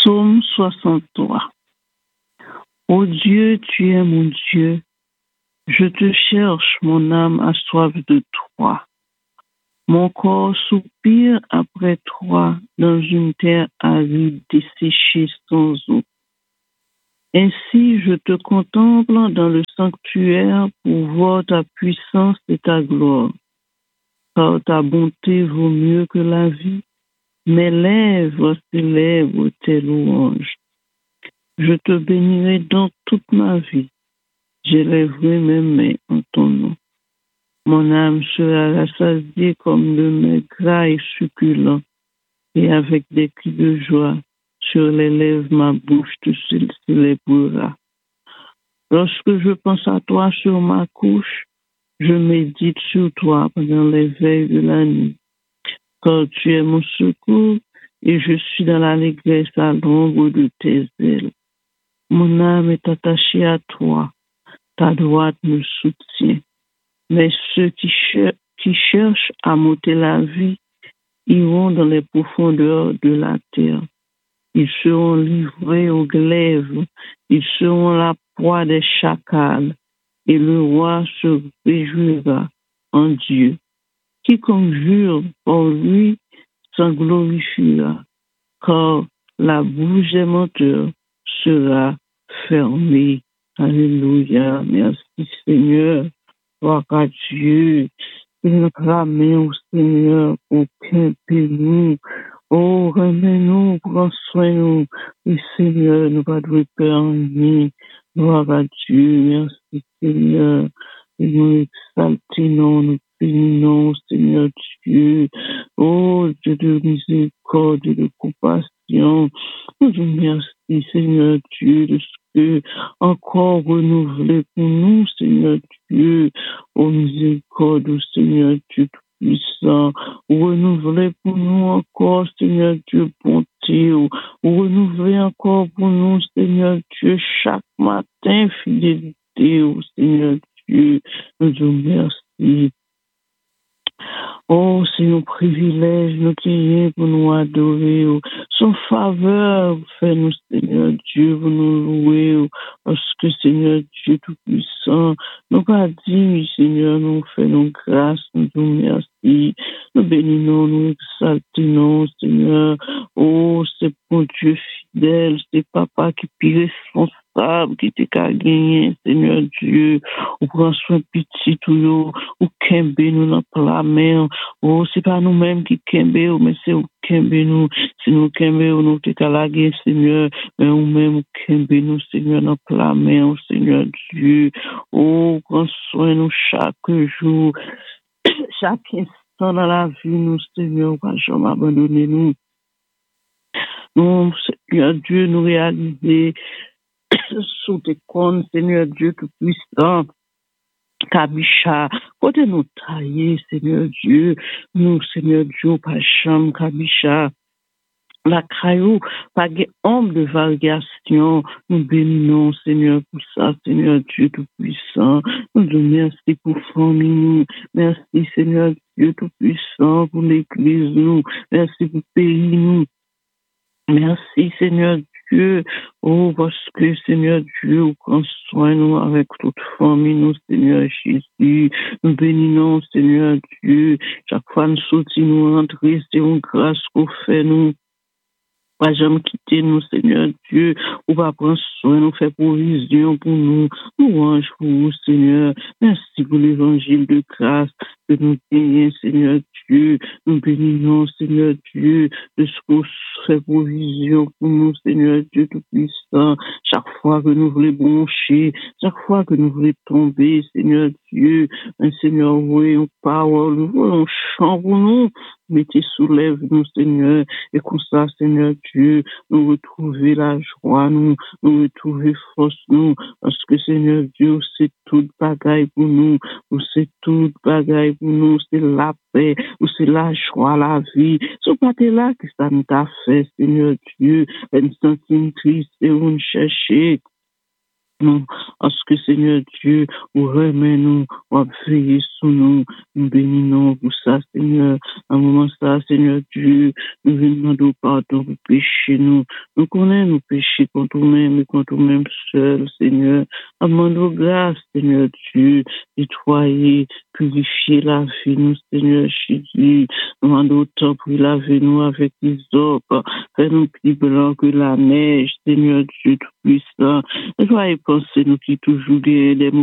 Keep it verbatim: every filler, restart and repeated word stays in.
Psaume soixante-trois. Ô Dieu, tu es mon Dieu. Je te cherche, mon âme a soif de toi. Mon corps soupire après toi dans une terre aride desséchée sans eau. Ainsi, je te contemple dans le sanctuaire pour voir ta puissance et ta gloire. Car ta bonté vaut mieux que la vie. Mes lèvres célèbrent tes louanges. Je te bénirai dans toute ma vie. J'élèverai mes mains en ton nom. Mon âme sera rassasiée comme de mets gras et succulents, et avec des cris de joie sur les lèvres, ma bouche te célébrera. Lorsque je pense à toi sur ma couche, je médite sur toi pendant les veilles de la nuit. Car tu es mon secours, et je suis dans l'allégresse à l'ombre de tes ailes. Mon âme est attachée à toi, ta droite me soutient. Mais ceux qui, cher- qui cherchent à m'ôter la vie iront dans les profondeurs de la terre. Ils seront livrés aux glaives, ils seront la proie des chacals, et le roi se réjouira en Dieu. Quiconque jure pour lui s'en glorifiera, car la bouche des menteurs sera fermée. Alléluia. Merci Seigneur. Gloire à Dieu. Il nous clamons au Seigneur pour qu'aimer nous. Oh, remets-nous, prends soin de nous. Et Seigneur, nous pas de peur en nous. Gloire à Dieu. Merci Seigneur. Et nous exaltons, nous bénissons, Seigneur Dieu. Oh, Dieu de miséricorde et de compassion. Nous te remercions, Seigneur Dieu, de ce que encore renouvelé pour nous, Seigneur Dieu. Oh, miséricorde, oh, Seigneur Dieu tout-puissant. Renouvelé pour nous encore, Seigneur Dieu, bonté. Oh, renouvelé encore pour nous, Seigneur Dieu, chaque matin, fidélité, oh, Seigneur Dieu. Nous te remercions. Oh, c'est un privilège, nous qui pour nous adorer. Oh. Son faveur, fais-nous, Seigneur Dieu, pour nous louer. Oh. Parce que, Seigneur Dieu Tout-Puissant, nous pas dit, Seigneur, nous faisons grâce, nous te remercions. Nous bénissons, nous exaltons, Seigneur. Oh, c'est bon Dieu fidèle, c'est Papa qui est plus responsable, qui t'a qu'à gagner, Seigneur Dieu. Ou prend soin petit tout, ou kembe nous dans la main. Oh, c'est pas nous-mêmes qui kembe, mais c'est ou kembe nous. Si nous kembe, nous t'es qu'à la guerre, Seigneur. Mais ou même ou kembe nous, Seigneur, dans la main, oh, Seigneur Dieu. Oh, prends soin nous chaque jour, chaque instant dans la vie, nous, Seigneur, pas jamais abandonner nous. Nous, Seigneur Dieu, nous réaliser sous tes comptes, Seigneur Dieu tout-puissant. Kabisha, côté nous tailler, Seigneur Dieu, nous, Seigneur Dieu, pas chambre, Kabisha. La caillou, pas de ombre de variation, nous bénissons, Seigneur, pour ça, Seigneur Dieu tout-puissant. Nous te remercions pour famille, nous. Merci, Seigneur Dieu tout-puissant, pour l'église, nous. Merci pour le pays, nous. Merci, Seigneur Dieu. Oh, parce que, Seigneur Dieu, prends soin nous avec toute famille, nous, Seigneur Jésus. Nous bénissons, Seigneur Dieu. Chaque fois nous sortons, nous rentrons, c'est une grâce qu'on fait, nous. Pas jamais quitter nous, Seigneur Dieu, ou pas prendre soin, nous faire provision pour nous, nous range pour vous, Seigneur. Merci pour l'évangile de grâce que nous gagnons, Seigneur Dieu. Nous bénissons, Seigneur Dieu, de ce qu'on fait provision pour nous, Seigneur Dieu tout-puissant. Chaque fois que nous voulons broncher, chaque fois que nous voulons tomber, Seigneur Dieu, un Seigneur, oui, une parole, nous voulons chant pour nous. Mettez soulève nous, Seigneur, et comme ça, Seigneur Dieu, nous retrouver la joie, nous, nous retrouver force, nous, parce que, Seigneur Dieu, c'est toute bagaille pour nous, c'est toute bagaille pour nous, c'est la paix, c'est la joie, la vie. Ce pas là que ça nous a fait, Seigneur Dieu, une centime triste et on chercher. nous, parce que Seigneur Dieu, vous remet nous, vous veillez sur nous, nous bénissons pour ça, Seigneur. À un moment ça, Seigneur Dieu, nous venons demander pardon pour pécher nous. Nous connaissons nos péchés contre nous-mêmes et contre nous-mêmes seuls, Seigneur. Demandons grâce, Seigneur Dieu, nettoyer, purifier la vie, nous, Seigneur Jésus. Demandons autant pour laver nous avec les eaux, fais-nous plus blancs que la neige, Seigneur Dieu Tout-Puissant. Nettoyer penser nous qui toujours des